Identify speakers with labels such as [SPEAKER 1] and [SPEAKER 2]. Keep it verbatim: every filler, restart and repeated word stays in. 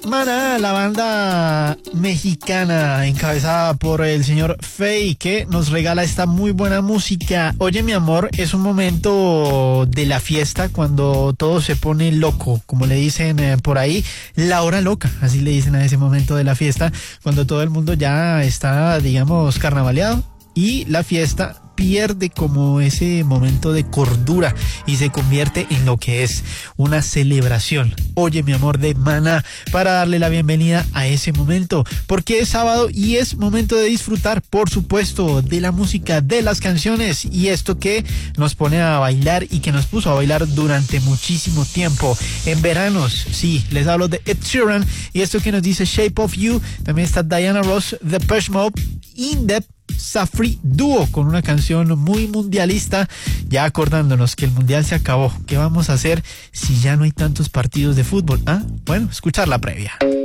[SPEAKER 1] Maná, la banda mexicana encabezada por el señor Feid, que nos regala esta muy buena música. Oye, mi amor, es un momento de la fiesta cuando todo se pone loco, como le dicen eh, por ahí, la hora loca, así le dicen a ese momento de la fiesta, cuando todo el mundo ya está, digamos, carnavaleado y la fiesta pierde como ese momento de cordura y se convierte en lo que es una celebración. Oye, mi amor, de Maná, para darle la bienvenida a ese momento, porque es sábado y es momento de disfrutar, por supuesto, de la música, de las canciones y esto que nos pone a bailar y que nos puso a bailar durante muchísimo tiempo en veranos. Sí, les hablo de Ed Sheeran y esto que nos dice Shape of You. También está Diana Ross, Depeche Mode, In The Safri Duo, con una canción muy mundialista, ya acordándonos que el mundial se acabó. ¿Qué vamos a hacer si ya no hay tantos partidos de fútbol? Ah, bueno, escuchar la previa.